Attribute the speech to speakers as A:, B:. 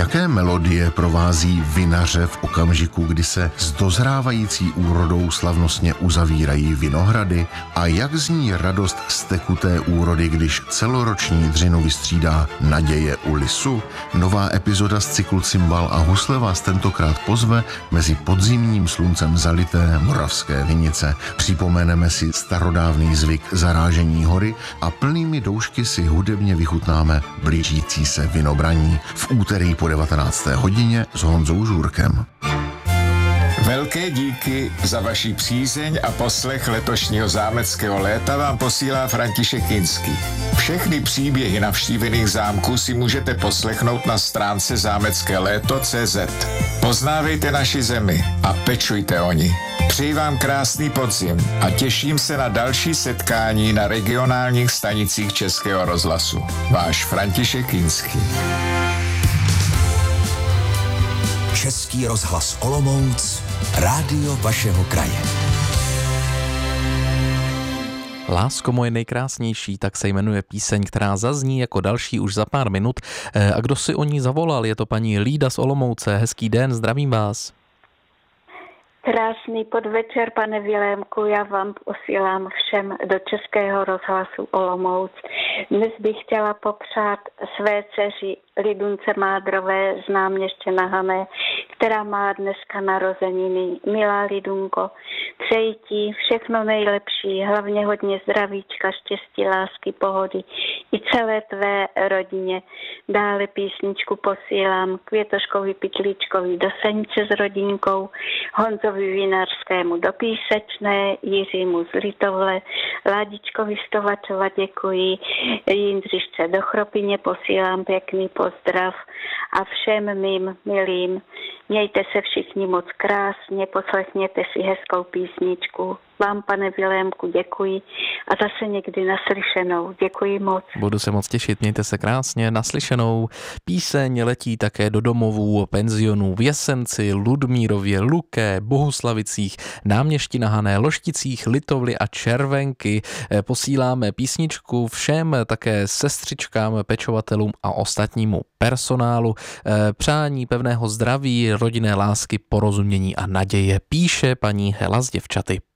A: Jaké melodie provází vinaře v okamžiku, kdy se s dozrávající úrodou slavnostně uzavírají vinohrady? A jak zní radost z tekuté úrody, když celoroční dřinu vystřídá naděje u lisu? Nová epizoda z cyklu Cimbal a husle vás tentokrát pozve mezi podzimním sluncem zalité moravské vinice. Připomeneme si starodávný zvyk zarážení hory a plnými doušky si hudebně vychutnáme blížící se vinobraní v úterý po 19. hodině s Honzou Žůrkem.
B: Velké díky za vaši přízeň a poslech letošního zámeckého léta vám posílá František Kinský. Všechny příběhy navštívených zámků si můžete poslechnout na stránce zámeckéléto.cz. Poznávejte naši zemi a pečujte o ní. Přeji vám krásný podzim a těším se na další setkání na regionálních stanicích Českého rozhlasu. Váš František Kinský.
C: Český rozhlas Olomouc, rádio vašeho kraje.
D: Lásko moje nejkrásnější, tak se jmenuje píseň, která zazní jako další už za pár minut. A kdo si o ní zavolal, je to paní Lída z Olomouce. Hezký den, zdravím vás.
E: Krásný podvečer, pane Vilémku, já vám posílám všem do Českého rozhlasu Olomouc. Dnes bych chtěla popřát své dceři Lidunce Mádrové z Náměště na Hané, která má dneska narozeniny. Milá Lidunko, přeji ti všechno nejlepší, hlavně hodně zdravíčka, štěstí, lásky, pohody i celé tvé rodině. Dále písničku posílám Květoškovi Pytlíčkovi do Senice s rodinkou, Honzovi Vinařskému do Písečné, Jiřímu z Litovle, Ládičkovi z Tovačova děkuji, Jindřišce do Chropyně posílám pěkný pozdrav a všem mým milým. Mějte se všichni moc krásně, poslechněte si hezkou písničku. Vám, pane Vilémku, děkuji a zase někdy naslyšenou. Děkuji moc.
D: Budu se moc těšit, mějte se krásně, naslyšenou. Píseň letí také do domovů, penzionů v Jesenci, Ludmírově, Luké, Bohuslavicích, Náměšti na Hané, Lošticích, Litovli a Červenky. Posíláme písničku všem, také sestřičkám, pečovatelům a ostatnímu personálu. Přání pevného zdraví, rodinné lásky, porozumění a naděje, píše paní Hela z Děvčaty.